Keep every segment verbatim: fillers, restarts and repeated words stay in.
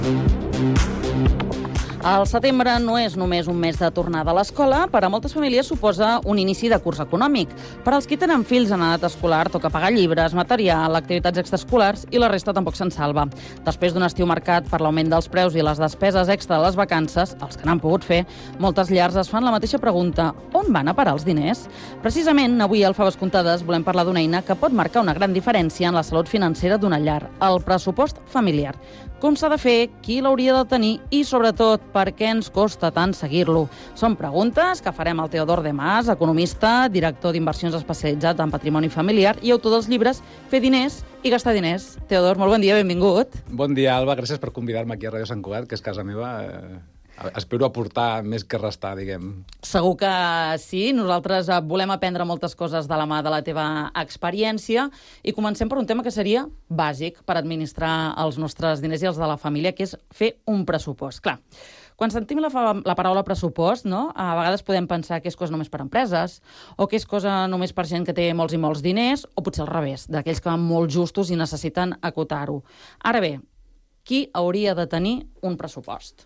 El setembre no és només un mes de tornada a l'escola, per a moltes famílies suposa un inici de curs econòmic. Per als qui tenen fills en edat escolar toca pagar llibres, material, activitats extraescolars i la resta tampoc se'n salva. Després d'un estiu marcat per l'augment dels preus i les despeses extra de les vacances, els que n'han pogut fer, moltes llars es fan la mateixa pregunta: on van a parar els diners? Precisament, avui al Faves Comptades volem parlar d'una eina que pot marcar una gran diferència en la salut financera d'una llar, el pressupost familiar. Com s'ha de fer, qui l'hauria de tenir i, sobretot, per què ens costa tant seguir-lo? Són preguntes que farem al Teodor de Mas, economista, director d'inversions especialitzat en patrimoni familiar i autor dels llibres Fer diners i gastar diners. Teodor, molt bon dia, benvingut. Bon dia, Alba, gràcies per convidar-me aquí a Ràdio Sant Cugat, que és casa meva. Espero aportar més que restar, diguem. Segur que sí. Nosaltres volem aprendre moltes coses de la mà de la teva experiència i comencem per un tema que seria bàsic per administrar els nostres diners i els de la família, que és fer un pressupost. Clar, quan sentim la, la paraula pressupost, no? A vegades podem pensar que és cosa només per empreses o que és cosa només per gent que té molts i molts diners, o potser al revés, d'aquells que van molt justos i necessiten acotar-ho. Ara bé, qui hauria de tenir un pressupost?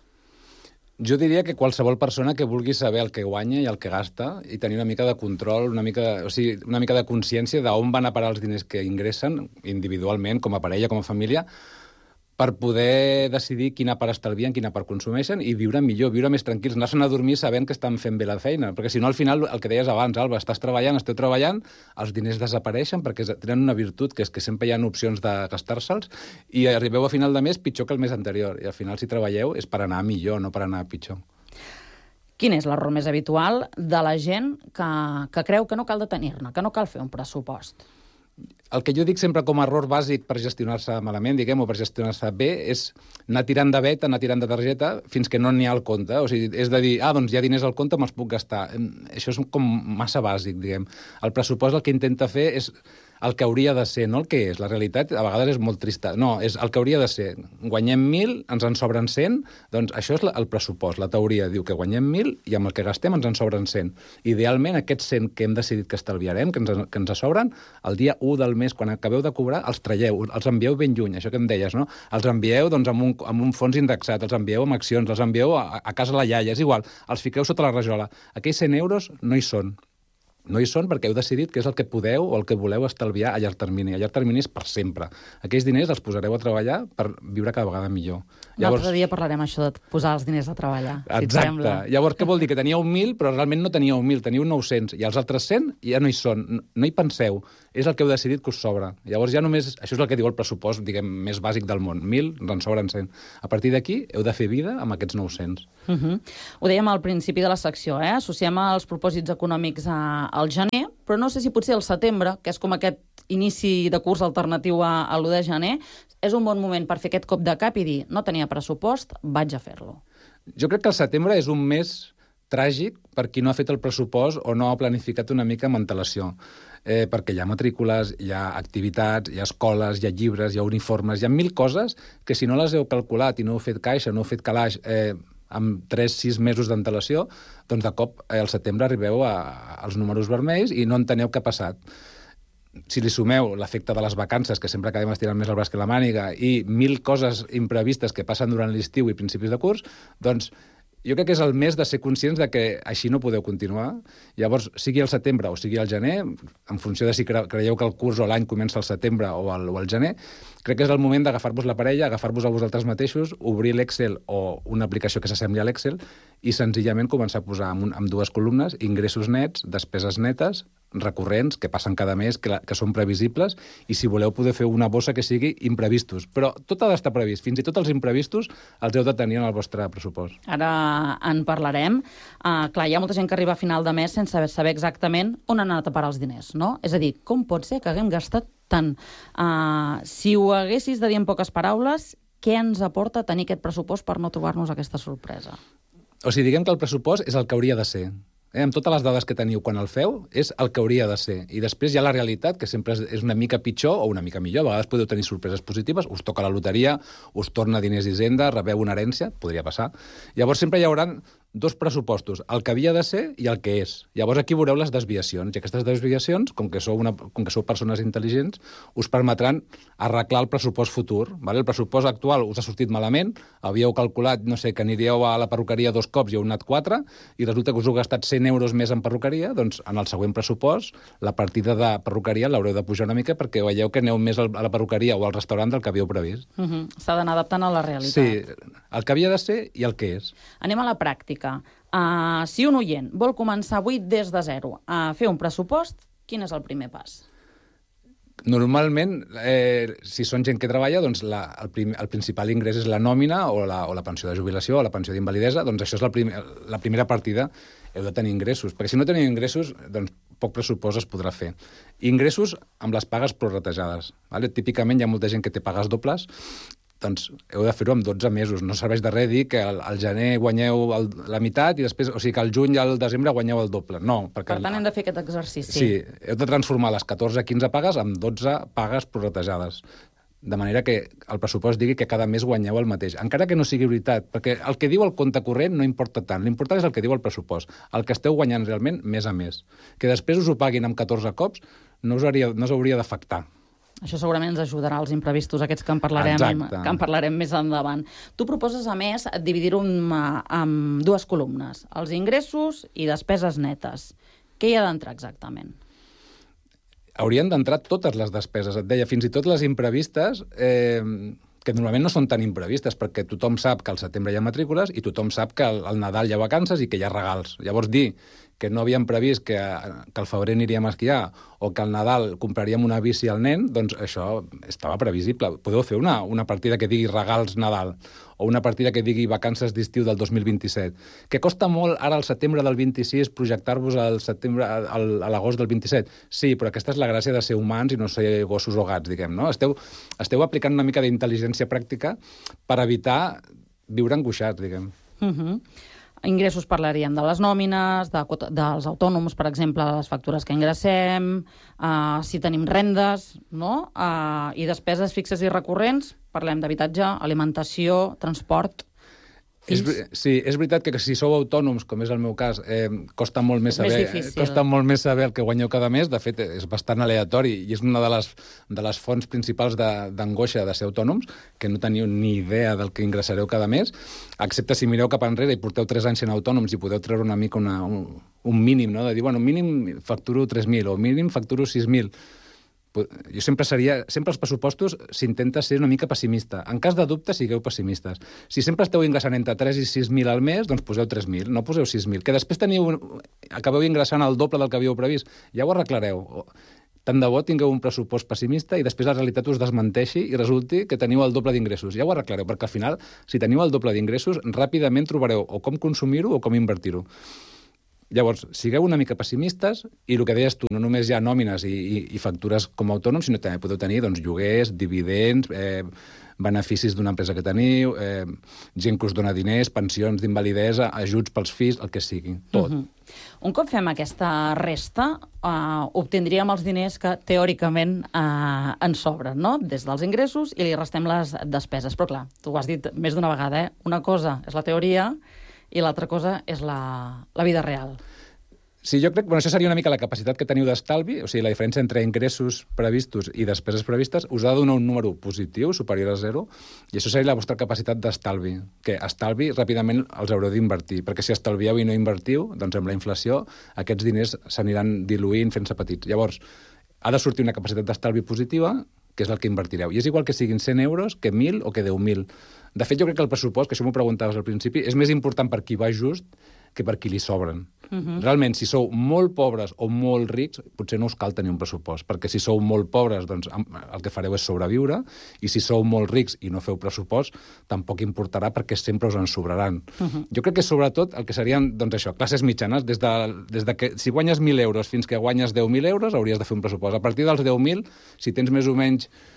Jo diria que qualsevol persona que vulgui saber el que guanya i el que gasta i tenir una mica de control, una mica, o sigui, una mica de consciència d'on van a parar els diners que ingressen individualment, com a parella, com a família, per poder decidir quina part estalvien, quina part consumeixen i viure millor, viure més tranquils, anar-se'n a dormir sabent que estan fent bé la feina, perquè si no, al final, el que deies abans, Alba, estàs treballant, esteu treballant, els diners desapareixen perquè tenen una virtut, que és que sempre hi ha opcions de gastar-se'ls i arribeu a final de mes pitjor que el mes anterior, i al final, si treballeu, és per anar millor, no per anar pitjor. Quin és l'error més habitual de la gent que, que creu que no cal de tenir-ne, que no cal fer un pressupost? El que jo dic sempre com a error bàsic per gestionar-se malament, diguem, o per gestionar-se bé, és anar tirant de vet, anar tirant de targeta, fins que no n'hi ha al compte. O sigui, és de dir, ah, doncs hi ha diners al compte, me'ls puc gastar. Això és com massa bàsic, diguem. El pressupost el que intenta fer és el que hauria de ser, no el que és. La realitat a vegades és molt trista. No, és el que hauria de ser. Guanyem mil, ens en sobren cent, doncs això és el pressupost. La teoria diu que guanyem mil i amb el que gastem ens en sobren cent. Idealment, aquests cent que hem decidit que estalviarem, que ens, que ens sobren, el dia u del mes, quan acabeu de cobrar, els traieu, els envieu ben lluny, això que em deies, no? Els envieu doncs, amb, un, amb un fons indexat, els envieu amb accions, els envieu a, a casa la iaia, és igual, els fiqueu sota la rajola. Aquells cent euros no hi són. No hi són perquè heu decidit que és el que podeu o el que voleu estalviar a llarg termini. A llarg termini és per sempre. Aquells diners els posareu a treballar per viure cada vegada millor. Llavors... L'altre dia parlarem això de posar els diners a treballar, si et sembla. Exacte. Llavors, què vol dir? Que teníeu mil, però realment no teníeu mil, teniu nou-cents, i els altres cent ja no hi són. No hi penseu. És el que heu decidit que us sobra. Llavors ja només... Això és el que diu el pressupost, diguem, més bàsic del món. Mil, ens en sobren cent. A partir d'aquí, heu de fer vida amb aquests nou-cents. Uh -huh. Ho dèiem al principi de la secció, eh? Associem els propòsits econòmics a, al gener, però no sé si potser al setembre, que és com aquest inici de curs alternatiu a, a l'u de gener, és un bon moment per fer aquest cop de cap i dir, no tenia pressupost, vaig a fer-lo. Jo crec que el setembre és un mes tràgic per qui no ha fet el pressupost o no ha planificat una mica amb antelació. Eh, perquè hi ha matrícules, hi ha activitats, hi ha escoles, hi ha llibres, hi ha uniformes, hi ha mil coses que si no les heu calculat i no heu fet caixa, no heu fet calaix eh, amb tres sis mesos d'antelació, doncs de cop eh, al setembre arribeu a, als números vermells i no enteneu què ha passat. Si li sumeu l'efecte de les vacances, que sempre acabem estirant més el braç que la màniga, i mil coses imprevistes que passen durant l'estiu i principis de curs, doncs jo crec que és el mes de ser conscients de que així no podeu continuar. Llavors, sigui el setembre o sigui el gener, en funció de si creieu que el curs o l'any comença al setembre o al, o al gener, crec que és el moment d'agafar-vos la parella, agafar-vos a vosaltres mateixos, obrir l'Excel o una aplicació que s'assembli a l'Excel i senzillament començar a posar amb, un, amb dues columnes ingressos nets, despeses netes, recurrents, que passen cada mes, que, la, que són previsibles, i si voleu poder fer una bossa que sigui imprevistos. Però tot ha d'estar previst. Fins i tot els imprevistos els heu de tenir en el vostre pressupost. Ara en parlarem. Uh, clar, hi ha molta gent que arriba a final de mes sense saber, saber exactament on han anat a parar els diners, no? És a dir, com pot ser que haguem gastat tant? Uh, si ho haguessis de dir en poques paraules, què ens aporta tenir aquest pressupost per no trobar-nos aquesta sorpresa? O sigui, diguem que el pressupost és el que hauria de ser. Eh, amb totes les dades que teniu quan el feu, és el que hauria de ser. I després hi ha la realitat, que sempre és una mica pitjor o una mica millor. A vegades podeu tenir sorpreses positives, us toca la loteria, us torna diners d'Hisenda, rebeu una herència, podria passar. Llavors sempre hi haurà dos pressupostos, el que havia de ser i el que és. Llavors aquí veureu les desviacions, i aquestes desviacions, com que sou, una, com que sou persones intel·ligents, us permetran arreglar el pressupost futur. Vale? El pressupost actual us ha sortit malament, havíeu calculat, no sé, que aniríeu a la perruqueria dos cops i heu anat quatre, i resulta que us heu gastat cent euros més en perruqueria, doncs en el següent pressupost la partida de perruqueria l'haureu de pujar una mica perquè veieu que aneu més a la perruqueria o al restaurant del que havíeu previst. Uh -huh. S'ha d'anar adaptant a la realitat. Sí, el que havia de ser i el que és. Anem a la pràctica. Uh, si un oient vol començar avui des de zero a fer un pressupost, quin és el primer pas? Normalment, eh, si són gent que treballa, doncs la, el, prim, el principal ingrés és la nòmina o la, o la pensió de jubilació o la pensió d'invalidesa, doncs això és la, prim, la primera partida. Heu de tenir ingressos, perquè si no teniu ingressos, doncs poc pressupost es podrà fer. Ingressos amb les pagues prorratejades. Vale? Típicament hi ha molta gent que té pagues dobles, doncs heu de fer-ho amb dotze mesos. No serveix de res dir que al, al gener guanyeu el, la meitat i després, o sigui, que al juny i al desembre guanyeu el doble. No, perquè... Per tant, hem de fer aquest exercici. Sí, heu de transformar les catorze quinze pagues en dotze pagues prorratejades. De manera que el pressupost digui que cada mes guanyeu el mateix. Encara que no sigui veritat, perquè el que diu el compte corrent no importa tant. L'important és el que diu el pressupost. El que esteu guanyant realment, mes a mes. Que després us ho paguin amb catorze cops no us hauria, no us hauria d'afectar. Això segurament ens ajudarà als imprevistos, aquests que en parlarem, que en parlarem més endavant. Tu proposes, a més, dividir-ho en, en dues columnes, els ingressos i despeses netes. Què hi ha d'entrar exactament? Haurien d'entrar totes les despeses. Et deia, fins i tot les imprevistes, eh, que normalment no són tan imprevistes, perquè tothom sap que al setembre hi ha matrícules i tothom sap que al, al Nadal hi ha vacances i que hi ha regals. Llavors, dir que no havíem previst que, que al febrer aniríem a esquiar o que al Nadal compraríem una bici al nen, doncs això estava previsible. Podeu fer una, una partida que digui regals Nadal o una partida que digui vacances d'estiu del dos mil vint-i-set. Que costa molt ara al setembre del vint-i-sis projectar-vos al setembre, al, a l'agost del vint-i-set. Sí, però aquesta és la gràcia de ser humans i no ser gossos o gats, diguem, no? Esteu, esteu aplicant una mica d'intel·ligència pràctica per evitar viure angoixats, diguem. Uh-huh. Ingressos parlaríem de les nòmines, de, dels autònoms, per exemple, les factures que ingressem, uh, si tenim rendes, no? Uh, i despeses fixes i recurrents, parlem d'habitatge, alimentació, transport... És, sí, és veritat que si sou autònoms, com és el meu cas, eh, costa molt més saber, costa molt més saber el que guanyeu cada mes. De fet, és bastant aleatori i és una de les, de les fonts principals d'angoixa de, de ser autònoms, que no teniu ni idea del que ingressareu cada mes, excepte si mireu cap enrere i porteu tres anys sent autònoms i podeu treure una mica una, un, un mínim, no? De dir, bueno, mínim facturo tres mil o mínim facturo sis mil. Jo sempre seria... Sempre els pressupostos s'intenta ser una mica pessimista. En cas de dubte, sigueu pessimistes. Si sempre esteu ingressant entre tres i sis mil al mes, doncs poseu tres mil, no poseu sis mil. Que després teniu, acabeu ingressant el doble del que havíeu previst. Ja ho arreglareu. Tant de bo tingueu un pressupost pessimista i després la realitat us desmenteixi i resulti que teniu el doble d'ingressos. Ja ho arreglareu, perquè al final, si teniu el doble d'ingressos, ràpidament trobareu o com consumir-ho o com invertir-ho. Llavors, sigueu una mica pessimistes i el que deies tu, no només hi ha nòmines i, i, i factures com a autònoms, sinó també podeu tenir doncs, lloguers, dividends, eh, beneficis d'una empresa que teniu, eh, gent que us dona diners, pensions d'invalidesa, ajuts pels fills, el que sigui, tot. Uh-huh. Un cop fem aquesta resta, eh, obtindríem els diners que teòricament eh, ens sobren, no? Des dels ingressos i li restem les despeses. Però clar, tu ho has dit més d'una vegada, eh? Una cosa és la teoria i l'altra cosa és la, la vida real. Sí, jo crec que bueno, això seria una mica la capacitat que teniu d'estalvi, o sigui, la diferència entre ingressos previstos i despeses previstes us ha de donar un número positiu, superior a zero, i això seria la vostra capacitat d'estalvi, que estalvi ràpidament els haureu d'invertir, perquè si estalvieu i no invertiu, doncs amb la inflació aquests diners s'aniran diluint fent-se petits. Llavors, ha de sortir una capacitat d'estalvi positiva, que és el que invertireu. I és igual que siguin cent euros, que mil o que deu mil. De fet, jo crec que el pressupost, que això m'ho preguntaves al principi, és més important per qui va just que per qui li sobren. Uh-huh. Realment, si sou molt pobres o molt rics, potser no us cal tenir un pressupost, perquè si sou molt pobres, doncs el que fareu és sobreviure, i si sou molt rics i no feu pressupost, tampoc importarà perquè sempre us en sobraran. Uh-huh. Jo crec que sobretot el que serien, doncs això, classes mitjanes, des de, des de que si guanyes mil euros fins que guanyes deu mil euros, hauries de fer un pressupost. A partir dels deu mil, si tens més o menys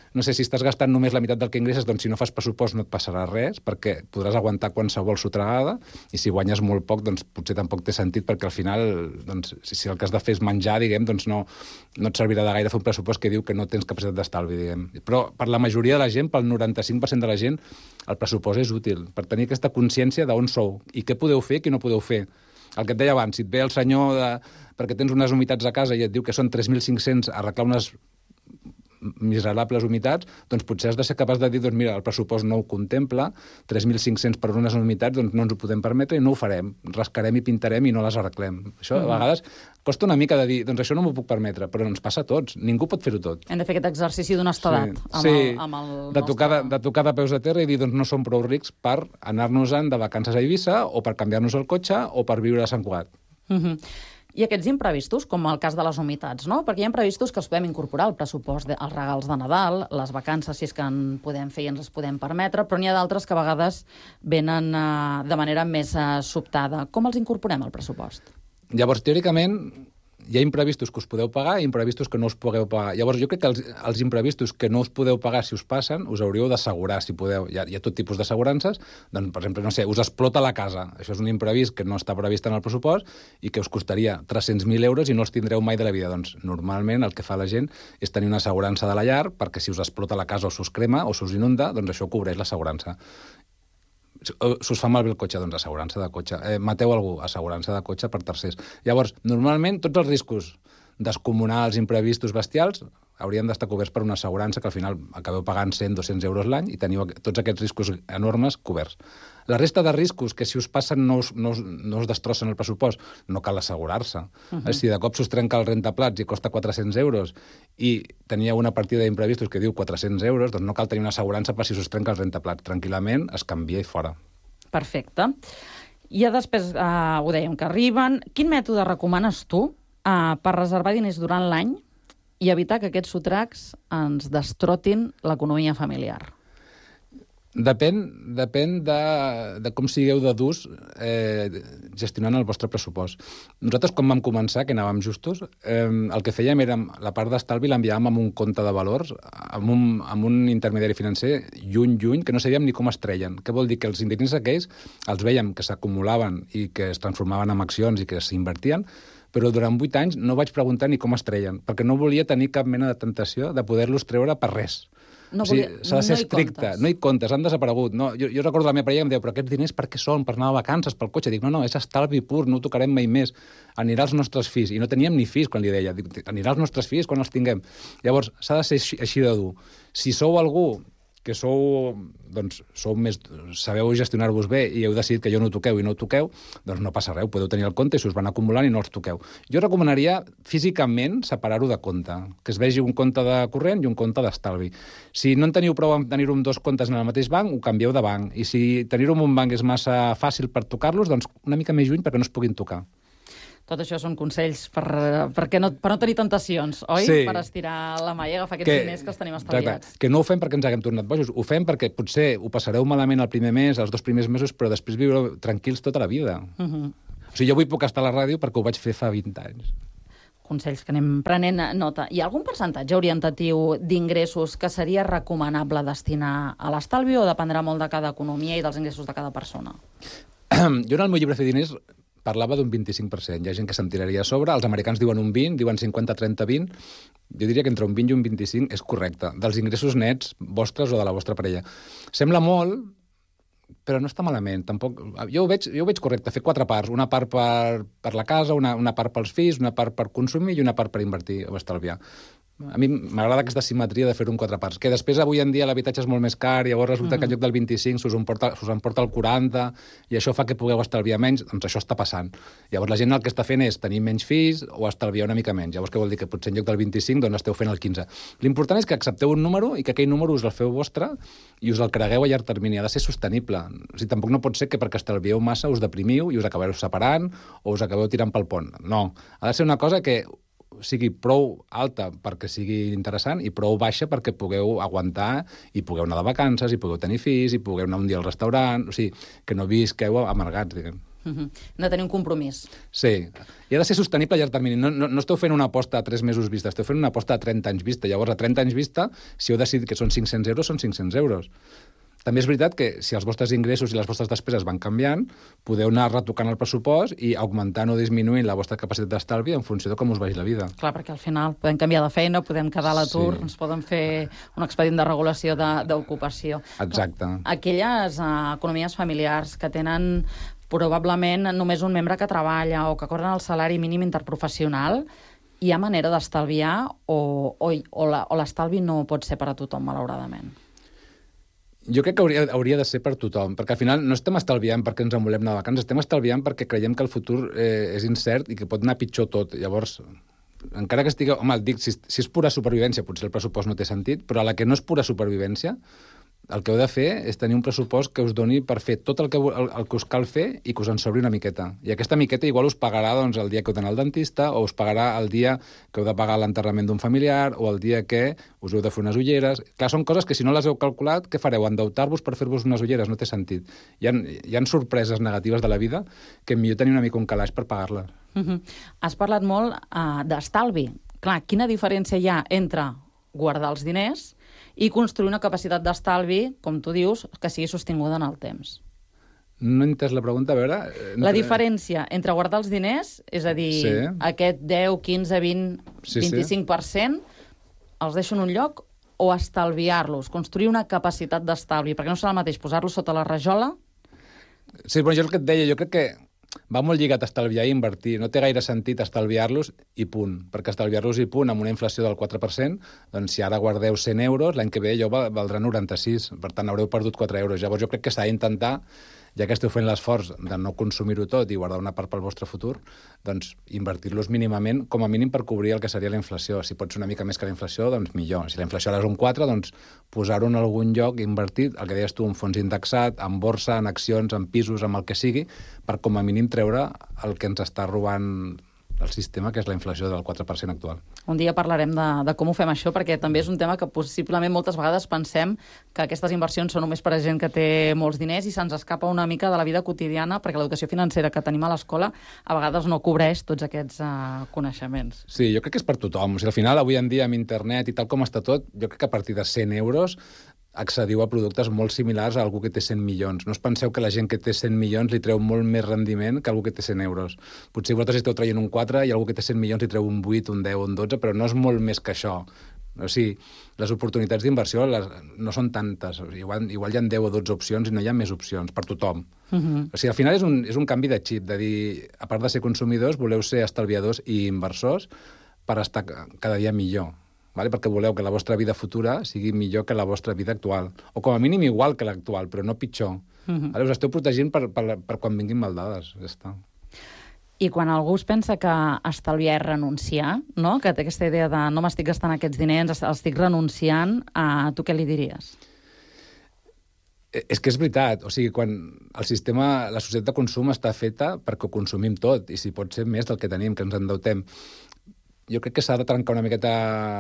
no sé, si estàs gastant només la meitat del que ingresses, doncs si no fas pressupost no et passarà res, perquè podràs aguantar qualsevol sotregada, i si guanyes molt poc, doncs potser tampoc té sentit, perquè al final, doncs, si el que has de fer és menjar, diguem, doncs no, no et servirà de gaire fer un pressupost que diu que no tens capacitat d'estalvi, diguem. Però per la majoria de la gent, pel noranta-cinc per cent de la gent, el pressupost és útil, per tenir aquesta consciència d'on sou, i què podeu fer i què no podeu fer. El que et deia abans, si et ve el senyor de... perquè tens unes humitats a casa i et diu que són tres mil cinc-cents a arreglar unes miserables humitats, doncs potser has de ser capaç de dir, doncs mira, el pressupost no ho contempla, tres mil cinc-cents per unes humitats, doncs no ens ho podem permetre i no ho farem. Rascarem i pintarem i no les arreglem. Això, a vegades, costa una mica de dir, doncs això no m'ho puc permetre, però ens passa a tots. Ningú pot fer-ho tot. Hem de fer aquest exercici d'honestedat sí. amb, sí. el, amb el de tocar, nostre... de, de tocar de peus a terra i dir, doncs no som prou rics per anar-nos-en de vacances a Eivissa o per canviar-nos el cotxe o per viure a Sant Cugat. Uh -huh. I aquests imprevistos, com el cas de les humitats, no? Perquè hi ha imprevistos que els podem incorporar al pressupost, de, els regals de Nadal, les vacances, si és que en podem fer i ens les podem permetre, però n'hi ha d'altres que a vegades venen uh, de manera més uh, sobtada. Com els incorporem al pressupost? Llavors, teòricament, hi ha imprevistos que us podeu pagar i imprevistos que no us podeu pagar. Llavors, jo crec que els, els imprevistos que no us podeu pagar si us passen, us hauríeu d'assegurar, si podeu. Hi ha, hi ha tot tipus d'assegurances. Doncs, per exemple, no sé, us explota la casa. Això és un imprevist que no està previst en el pressupost i que us costaria tres-cents mil euros i no els tindreu mai de la vida. Doncs, normalment, el que fa la gent és tenir una assegurança de la llar perquè si us explota la casa o s'us crema o s'us inunda, doncs això ho cobreix l'assegurança. S'us fa malbé el cotxe, doncs assegurança de cotxe. Eh, mateu algú, assegurança de cotxe per tercers. Llavors, normalment, tots els riscos descomunals, imprevistos, bestials, haurien d'estar coberts per una assegurança que al final acabeu pagant cent a dos-cents euros l'any i teniu tots aquests riscos enormes coberts. La resta de riscos que si us passen no us, no us, no us destrossen el pressupost, no cal assegurar-se. Uh -huh. Si de cop s'us trenca el rentaplats i costa quatre-cents euros i tenia una partida d'imprevistos que diu quatre-cents euros, doncs no cal tenir una assegurança per si s'us trenca el rentaplats. Tranquil·lament es canvia i fora. Perfecte. I ja després, uh, ho dèiem, que arriben. Quin mètode recomanes tu uh, per reservar diners durant l'any i evitar que aquests sotracs ens destrotin l'economia familiar? Depèn, depèn de, de com sigueu de durs eh, gestionant el vostre pressupost. Nosaltres, quan vam començar, que anàvem justos, eh, el que fèiem era la part d'estalvi l'enviàvem amb un compte de valors, amb un, amb un intermediari financer lluny, lluny, que no sabíem ni com es treien. Què vol dir? Que els diners aquells els veiem que s'acumulaven i que es transformaven en accions i que s'invertien, però durant vuit anys no vaig preguntar ni com es treien, perquè no volia tenir cap mena de tentació de poder-los treure per res. No o sigui, volia... s'ha de ser no estricte, no hi comptes, han desaparegut. No, jo, jo recordo la meva parella que em deia, però aquests diners per què són? Per anar a vacances, pel cotxe? Dic, no, no, és estalvi pur, no ho tocarem mai més. Anirà als nostres fills. I no teníem ni fills quan li deia. Dic, anirà als nostres fills quan els tinguem. Llavors, s'ha de ser així, així de dur. Si sou algú que sou, doncs, sou més, sabeu gestionar-vos bé i heu decidit que jo no ho toqueu i no ho toqueu, doncs no passa res, podeu tenir el compte i s'us van acumulant i no els toqueu. Jo recomanaria físicament separar-ho de compte, que es vegi un compte de corrent i un compte d'estalvi. Si no en teniu prou amb tenir-ho amb dos comptes en el mateix banc, ho canvieu de banc. I si tenir-ho en un banc és massa fàcil per tocar-los, doncs una mica més lluny perquè no es puguin tocar. Tot això són consells per, per, no, per no tenir tentacions, oi? Sí. Per estirar la mà i agafar aquests que, diners que els tenim estalviats. Exacte. Que no ho fem perquè ens haguem tornat bojos, ho fem perquè potser ho passareu malament el primer mes, els dos primers mesos, però després viureu tranquils tota la vida. Uh -huh. O sigui, jo avui puc estar a la ràdio perquè ho vaig fer fa vint anys. Consells que anem prenent nota. Hi ha algun percentatge orientatiu d'ingressos que seria recomanable destinar a l'estalvi o dependrà molt de cada economia i dels ingressos de cada persona? Jo en el meu llibre Fer diners parlava d'un vint-i-cinc per cent. Hi ha gent que se'm tiraria a sobre. Els americans diuen un vint, diuen cinquanta trenta vint. Jo diria que entre un vint i un vint-i-cinc és correcte. Dels ingressos nets vostres o de la vostra parella. Sembla molt, però no està malament. Tampoc... Jo ho veig, jo ho veig correcte, fer quatre parts. Una part per, per la casa, una, una part pels fills, una part per consumir i una part per invertir o estalviar. A mi m'agrada aquesta simetria de fer-ho en quatre parts, que després avui en dia l'habitatge és molt més car i llavors resulta mm. que en lloc del vint-i-cinc s'us emporta, s'us emporta el quaranta i això fa que pugueu estalviar menys, doncs això està passant. Llavors la gent el que està fent és tenir menys fills o estalviar una mica menys. Llavors què vol dir? Que potser en lloc del vint-i-cinc doncs esteu fent el quinze. L'important és que accepteu un número i que aquell número us el feu vostre i us el cregueu a llarg termini. Ha de ser sostenible. O sigui, tampoc no pot ser que perquè estalvieu massa us deprimiu i us acabeu separant o us acabeu tirant pel pont. No. Ha de ser una cosa que sigui prou alta perquè sigui interessant i prou baixa perquè pugueu aguantar i pugueu anar de vacances, i pugueu tenir fills, i pugueu anar un dia al restaurant, o sigui, que no visqueu amargats, diguem. Uh-huh. De tenir un compromís. Sí, i ha de ser sostenible a llarg termini. No, no, no esteu fent una aposta a tres mesos vista, esteu fent una aposta a trenta anys vista. Llavors, a trenta anys vista, si heu decidit que són cinc-cents euros, són cinc-cents euros. També és veritat que si els vostres ingressos i les vostres despeses van canviant, podeu anar retocant el pressupost i augmentant o disminuint la vostra capacitat d'estalvi en funció de com us vagi la vida. Clar, perquè al final podem canviar de feina, podem quedar a l'atur, sí. Ens poden fer un expedient de regulació d'ocupació. Exacte. Aquelles uh, economies familiars que tenen probablement només un membre que treballa o que cobren el salari mínim interprofessional, hi ha manera d'estalviar o, o, o l'estalvi no pot ser per a tothom, malauradament? Jo crec que hauria, hauria de ser per tothom, perquè al final no estem estalviant perquè ens en volem anar de vacances, estem estalviant perquè creiem que el futur eh, és incert i que pot anar pitjor tot. Llavors, encara que estigui... Home, et dic, si, si és pura supervivència, potser el pressupost no té sentit, però a la que no és pura supervivència, el que heu de fer és tenir un pressupost que us doni per fer tot el que, el, el que us cal fer i que us en sobri una miqueta. I aquesta miqueta igual us pagarà doncs, el dia que heu d'anar al dentista o us pagarà el dia que heu de pagar l'enterrament d'un familiar o el dia que us heu de fer unes ulleres. Clar, són coses que si no les heu calculat, què fareu? Endeutar-vos per fer-vos unes ulleres? No té sentit. Hi ha, hi ha sorpreses negatives de la vida que millor tenir una mica un calaix per pagar-les. Uh-huh. Has parlat molt uh, d'estalvi. Clar, quina diferència hi ha entre guardar els diners i construir una capacitat d'estalvi, com tu dius, que sigui sostinguda en el temps? No he entès la pregunta, a veure... Entre... La diferència entre guardar els diners, és a dir, sí. Aquest deu, quinze, vint, sí, vint-i-cinc per cent, sí. Els deixo en un lloc o estalviar-los, construir una capacitat d'estalvi, perquè no serà el mateix posar-los sota la rajola? Sí, però jo el que et deia, jo crec que va molt lligat a estalviar i invertir. No té gaire sentit estalviar-los i punt. Perquè estalviar-los i punt amb una inflació del quatre per cent, doncs si ara guardeu cent euros, l'any que ve allò valdrà noranta-sis. Per tant, haureu perdut quatre euros. Llavors jo crec que s'ha d'intentar, ja que esteu fent l'esforç de no consumir-ho tot i guardar una part pel vostre futur, doncs invertir-los mínimament, com a mínim per cobrir el que seria la inflació. Si pot ser una mica més que la inflació, doncs millor. Si la inflació ara és un quatre, doncs posar-ho en algun lloc invertit, el que deies tu, en fons indexat, en borsa, en accions, en pisos, amb el que sigui, per com a mínim treure el que ens està robant el sistema, que és la inflació del quatre per cent actual. Un dia parlarem de, de com ho fem això, perquè també és un tema que possiblement moltes vegades pensem que aquestes inversions són només per a gent que té molts diners i se'ns escapa una mica de la vida quotidiana, perquè l'educació financera que tenim a l'escola a vegades no cobreix tots aquests uh, coneixements. Sí, jo crec que és per tothom. O sigui, al final, avui en dia, amb internet i tal com està tot, jo crec que a partir de cent euros accediu a productes molt similars a algú que té cent milions. No us penseu que la gent que té cent milions li treu molt més rendiment que algú que té cent euros. Potser vosaltres esteu traient un quatre i algú que té cent milions li treu un vuit, un deu, un dotze, però no és molt més que això. O sigui, les oportunitats d'inversió les, no són tantes. O sigui, igual, igual hi ha deu o dotze opcions i no hi ha més opcions per tothom. Uh-huh. O sigui, al final és un, és un canvi de xip, de dir, a part de ser consumidors, voleu ser estalviadors i inversors per estar cada dia millor. Vale? Perquè voleu que la vostra vida futura sigui millor que la vostra vida actual. O com a mínim igual que l'actual, però no pitjor. Uh-huh. Vale? Us esteu protegint per, per, per quan vinguin maldades. Ja està. I quan algú es pensa que estalviar és renunciar, no? Que té aquesta idea de no m'estic gastant aquests diners, els estic renunciant, a tu què li diries? És que és veritat. O sigui, quan el sistema, la societat de consum està feta perquè ho consumim tot, i si pot ser més del que tenim, que ens endeutem. Jo crec que s'ha de trencar una miqueta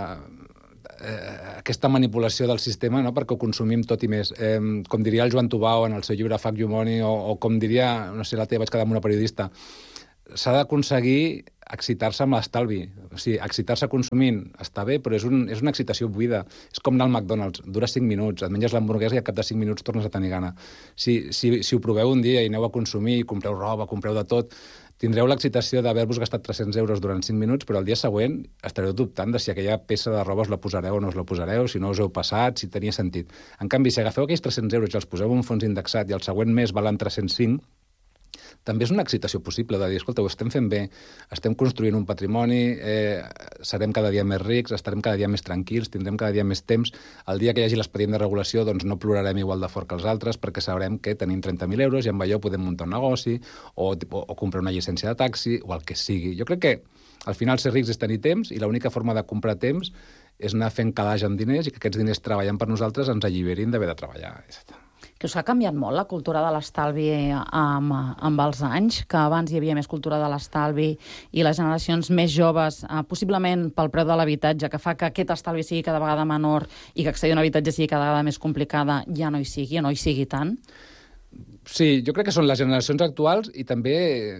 eh, aquesta manipulació del sistema, no?, perquè ho consumim tot i més. Eh, com diria el Joan Tubau en el seu llibre Fuck You Money, o, o com diria, no sé, l'altre dia vaig quedar amb una periodista, s'ha d'aconseguir excitar-se amb l'estalvi. O sigui, excitar-se consumint està bé, però és, un, és una excitació buida. És com anar al McDonald's, dura cinc minuts, et menges l'hamburguesa i al cap de cinc minuts tornes a tenir gana. Si, si, si ho proveu un dia i aneu a consumir, compreu roba, compreu de tot, tindreu l'excitació d'haver-vos gastat tres-cents euros durant cinc minuts, però el dia següent estareu dubtant de si aquella peça de roba us la posareu o no us la posareu, si no us heu passat, si tenia sentit. En canvi, si agafeu aquells tres-cents euros i els poseu en un fons indexat i el següent mes valen tres-cents cinc, també és una excitació possible de dir, escolta, ho estem fent bé, estem construint un patrimoni, eh, serem cada dia més rics, estarem cada dia més tranquils, tindrem cada dia més temps. El dia que hi hagi l'expedient de regulació, doncs no plorarem igual de fort que els altres, perquè sabrem que tenim trenta mil euros i amb allò podem muntar un negoci o, o, o comprar una llicència de taxi o el que sigui. Jo crec que al final ser rics és tenir temps i l'única forma de comprar temps és anar fent calaix amb diners i que aquests diners treballant per nosaltres ens alliberin d'haver de treballar. Que us ha canviat molt la cultura de l'estalvi amb, amb els anys, que abans hi havia més cultura de l'estalvi i les generacions més joves, eh, possiblement pel preu de l'habitatge, que fa que aquest estalvi sigui cada vegada menor i que accedir a un habitatge sigui cada vegada més complicada, ja no hi sigui, ja no hi sigui tant? Sí, jo crec que són les generacions actuals i també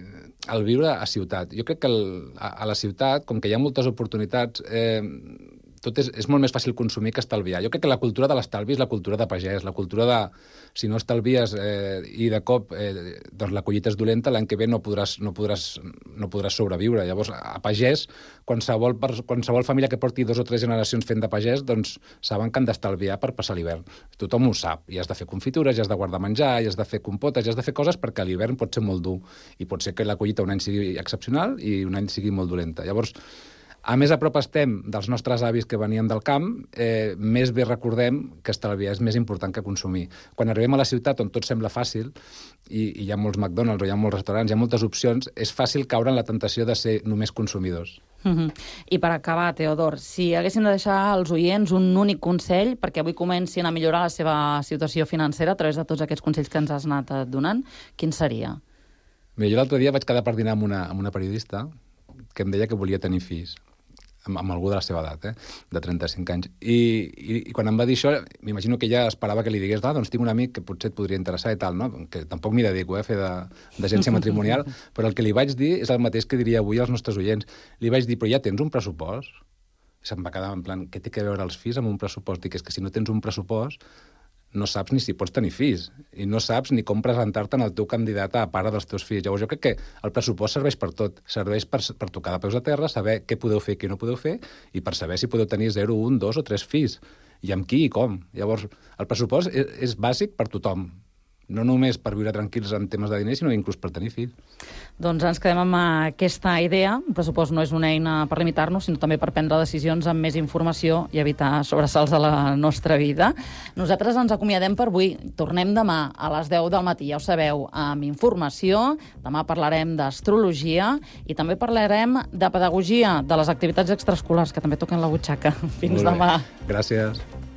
el viure a ciutat. Jo crec que el, a, a la ciutat, com que hi ha moltes oportunitats, eh, tot és, és molt més fàcil consumir que estalviar. Jo crec que la cultura de l'estalvi és la cultura de pagès, la cultura de, si no estalvies eh, i de cop eh, doncs la collita és dolenta, l'any que ve no podràs, no podràs, no podràs sobreviure. Llavors, a pagès, qualsevol, qualsevol família que porti dos o tres generacions fent de pagès, doncs saben que han d'estalviar per passar l'hivern. Tothom ho sap. I has de fer confitures, i has de guardar menjar, i has de fer compotes, i has de fer coses perquè l'hivern pot ser molt dur. I pot ser que la collita un any sigui excepcional i un any sigui molt dolenta. Llavors, a més a prop estem dels nostres avis que venien del camp, eh, més bé recordem que estalviar és més important que consumir. Quan arribem a la ciutat, on tot sembla fàcil, i, i hi ha molts McDonald's o hi ha molts restaurants, hi ha moltes opcions, és fàcil caure en la tentació de ser només consumidors. Mm-hmm. I per acabar, Teodor, si haguéssim de deixar als oients un únic consell perquè avui comencin a millorar la seva situació financera a través de tots aquests consells que ens has anat donant, quin seria? Mira, jo l'altre dia vaig quedar per dinar amb una, amb una periodista que em deia que volia tenir fills. Amb, amb algú de la seva edat, eh? De trenta-cinc anys. I, i, i quan em va dir això, m'imagino que ella esperava que li digués, ah, doncs tinc un amic que potser et podria interessar i tal, no? Que tampoc m'hi dedico, eh, a fer d'agència matrimonial, però el que li vaig dir és el mateix que diria avui als nostres oients. Li vaig dir, però ja tens un pressupost? I se'm va quedar en plan, què té que veure els fills amb un pressupost? Dic, és que si no tens un pressupost, no saps ni si pots tenir fills, i no saps ni com presentar-te en el teu candidat a pare dels teus fills. Llavors jo crec que el pressupost serveix per tot, serveix per, per tocar de peus a terra, saber què podeu fer i què no podeu fer, i per saber si podeu tenir zero, un, dos o tres fills, i amb qui i com. Llavors, el pressupost és, és bàsic per tothom, no només per viure tranquils en temes de diners, sinó inclús per tenir fills. Doncs ens quedem amb aquesta idea. El pressupost no és una eina per limitar-nos, sinó també per prendre decisions amb més informació i evitar sobresalts a la nostra vida. Nosaltres ens acomiadem per avui. Tornem demà a les deu del matí, ja ho sabeu, amb informació. Demà parlarem d'astrologia i també parlarem de pedagogia, de les activitats extraescolars, que també toquen la butxaca. Fins demà. Gràcies.